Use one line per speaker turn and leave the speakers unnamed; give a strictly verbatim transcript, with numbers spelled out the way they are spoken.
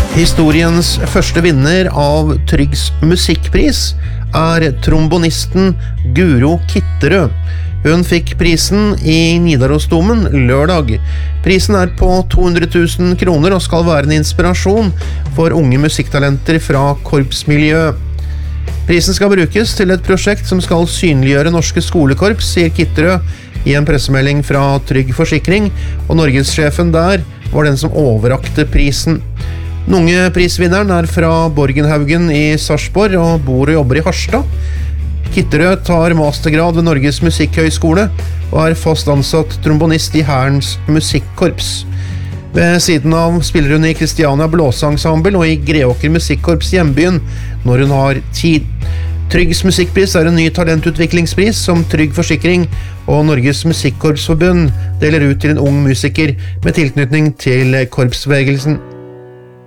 Historiens første vinner av Tryggs musikkpris er trombonisten Guro Kitterød. Hun fikk prisen i Nidarosdomen lørdag. Prisen er på to hundre tusen kroner og skal være en inspirasjon for unge musikktalenter fra korpsmiljø. Prisen skal brukes til et prosjekt som skal synliggjøre norske skolekorps, sier Kitterød i en pressemelding fra Trygg Forsikring, og norgessjefen der var den som overrakte prisen. Den unge prisvinneren er fra Borgenhaugen i Sarpsborg og bor og jobber i Harstad. Kitterød tar mastergrad ved Norges Musikkhøgskole og er fast ansatt trombonist i Hærens musikkorps. Ved siden av spiller hun i Kristiania Blåseensemble og i Greåker musikkorps hjembyen når hun har tid. Tryggs musikkpris er en ny talentutviklingspris som Trygg Forsikring og Norges Musikkorpsforbund deler ut til en ung musiker med tilknytning til korpsbevegelsen.